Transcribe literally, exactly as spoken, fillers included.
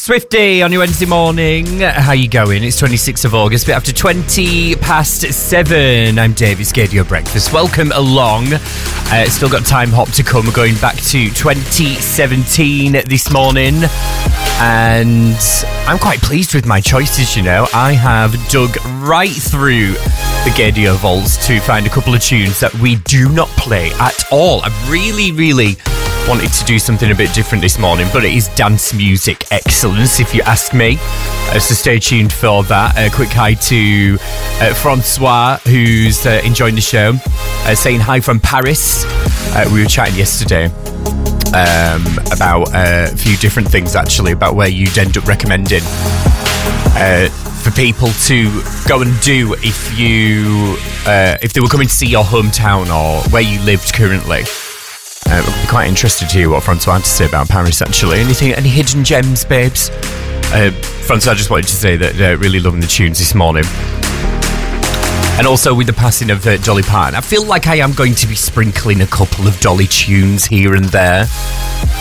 Swifty on your Wednesday morning. How you going? It's twenty-sixth of August, but after twenty past seven. I'm David, scared your breakfast. Welcome along. Uh, still got Time Hop to come. We're going back to twenty seventeen this morning. And I'm quite pleased with my choices, you know. I have dug right through the Gaydio Vaults to find a couple of tunes that we do not play at all. I really, really wanted to do something a bit different this morning, but it is dance music excellence, if you ask me. Uh, so stay tuned for that. A quick hi to uh, Francois, who's uh, enjoying the show, uh, saying hi from Paris. Uh, we were chatting yesterday um, about uh, a few different things, actually, about where you'd end up recommending uh, for people to go and do if you uh, if they were coming to see your hometown or where you lived currently. Uh, I'd be quite interested to hear what Francois had to say about Paris, actually. Anything, any hidden gems, babes? Uh, Francois, I just wanted to say that uh, really loving the tunes this morning. And also with the passing of uh, Dolly Parton, I feel like I am going to be sprinkling a couple of Dolly tunes here and there.